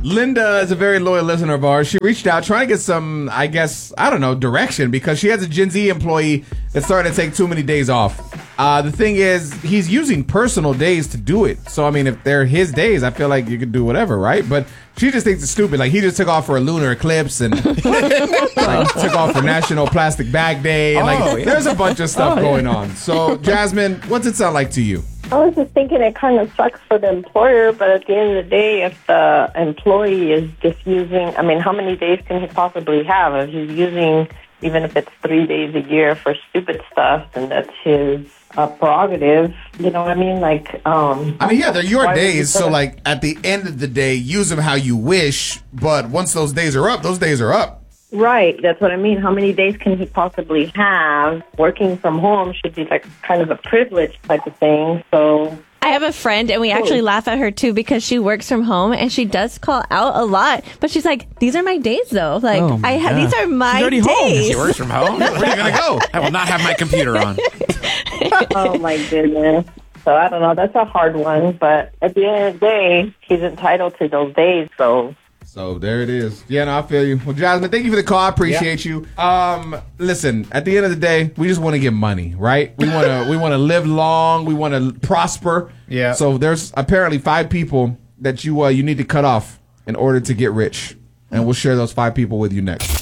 Linda is a very loyal listener of ours. She reached out trying to get some, I guess, I don't know, direction because she has a Gen Z employee that's starting to take too many days off. The thing is, he's using personal days to do it. So, I mean, if they're his days, I feel like you could do whatever, right? But she just thinks it's stupid. Like, he just took off for a lunar eclipse and like, took off for National Plastic Bag Day. And, there's a bunch of stuff going on. So, Jasmine, what's it sound like to you? I was just thinking it kind of sucks for the employer, but at the end of the day, if the employee is just using, I mean, how many days can he possibly have? If he's using, even if it's 3 days a year for stupid stuff, then that's his prerogative. You know what I mean? Like, I mean, yeah, they're your days. So, like, at the end of the day, use them how you wish. But once those days are up, those days are up. Right, that's what I mean. How many days can he possibly have? Working from home should be like kind of a privilege type of thing. So I have a friend, and we actually laugh at her too because she works from home and she does call out a lot. But she's like, "These are my days, though. Like, these are my days." Home. She works from home. Where are you gonna go? I will not have my computer on. Oh my goodness. So I don't know. That's a hard one. But at the end of the day, he's entitled to those days. So there it is. Yeah, no, I feel you. Well, Jasmine, thank you for the call. I appreciate you. Listen, at the end of the day, we just want to get money, right? We want to live long. We want to prosper. Yeah. So there's apparently 5 people that you need to cut off in order to get rich, and we'll share those 5 people with you next.